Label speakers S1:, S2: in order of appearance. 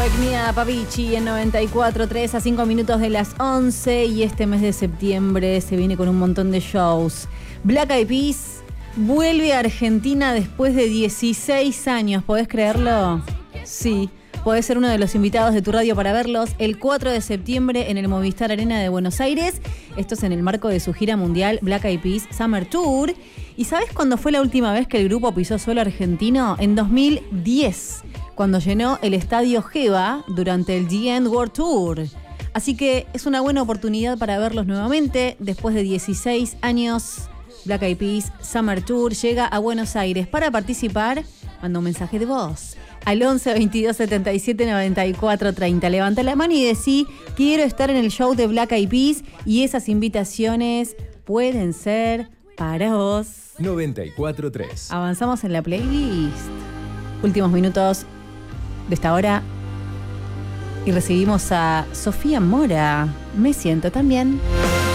S1: Wake Me Up, Avicii en 94.3 a 5 minutos de las 11 y este mes de septiembre se viene con un montón de shows. Black Eyed Peas vuelve a Argentina después de 16 años, ¿podés creerlo? Sí, podés ser uno de los invitados de tu radio para verlos el 4 de septiembre en el Movistar Arena de Buenos Aires. Esto es en el marco de su gira mundial Black Eyed Peas Summer Tour. ¿Y sabés cuándo fue la última vez que el grupo pisó suelo argentino? En 2010. Cuando llenó el estadio Geva durante el The End World Tour. Así que es una buena oportunidad para verlos nuevamente. Después de 16 años, Black Eyed Peas Summer Tour llega a Buenos Aires. Para participar, manda un mensaje de voz al 11 22 77 94 30. Levanta la mano y decí, quiero estar en el show de Black Eyed Peas, y esas invitaciones pueden ser para vos.
S2: 94.3.
S1: Avanzamos en la playlist. Últimos minutos de esta hora y recibimos a Sofía Mora. Me siento también.